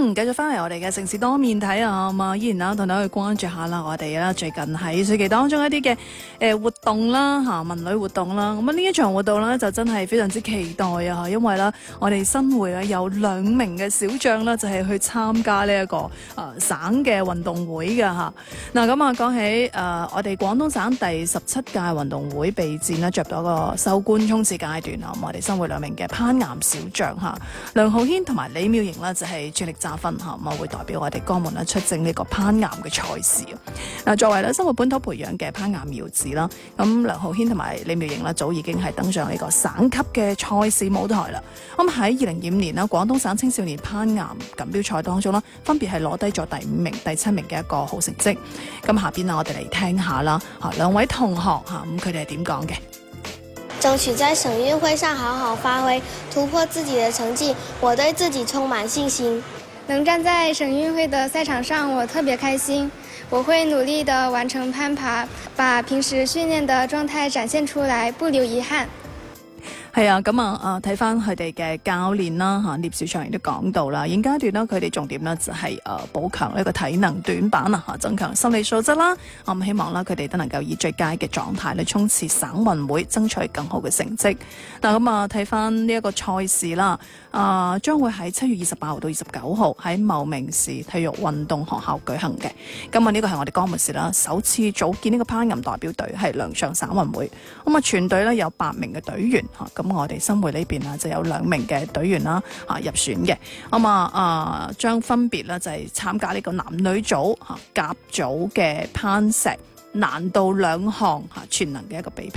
繼續翻嚟我哋嘅城市多面睇啊嘛，依然啦同大家去關注下啦，我哋啦最近喺暑期當中一啲嘅活動啦嚇，文旅活動啦，咁啊呢一場活動咧就真係非常之期待啊，因為咧我哋新會咧有2名嘅小將啦，就係去參加呢一個省嘅運動會嘅嚇。嗱咁啊講起我哋廣東省第17屆運動會備戰呢，進入到個收官衝刺階段啊，我哋新會2名嘅攀岩小將嚇，梁浩軒同埋李妙瑩呢，就係全力揸分嚇，咁啊會代表我哋江門呢出征呢個攀岩嘅賽事。嗱，作為咧生活本土培養嘅攀岩苗子啦，咁梁浩軒同埋李妙瑩呢，早已經係登上呢個省級嘅賽事舞台啦。咁喺2025年啦，廣東省青少年攀岩錦標賽當中啦，分別係攞低咗第5名、第7名嘅一個好成績。咁下邊我哋嚟聽下啦，兩位同學嚇，咁佢哋係點講嘅？ 爭取在省運會上好好發揮，突破自己的成績，我對自己充滿信心。 能站在省運會的賽場上，我特別開心。我會努力地完成攀爬，把平時訓練的狀態展現出來，不留遺憾。 係啊，咁啊睇翻佢哋嘅教練啦嚇，聶小祥亦都講到啦，現階段呢，佢哋重點呢就係補強呢個體能短板啊，增強心理素質啦。咁希望啦，佢哋都能夠以最佳嘅狀態嚟衝刺省運會，爭取更好嘅成績。嗱咁啊，睇翻呢一個賽事啦，將會喺7月28號到29號喺茂名市體育運動學校舉行嘅。咁啊，呢個係我哋江門市啦首次組建呢個攀岩代表隊，係亮相省運會。咁啊，全隊呢有8名嘅隊員嚇。咁我哋新會呢邊就有2名嘅隊員啦入選嘅，咁將分別咧就係參加呢個男女組甲組嘅攀石難度2項全能嘅一個比拼。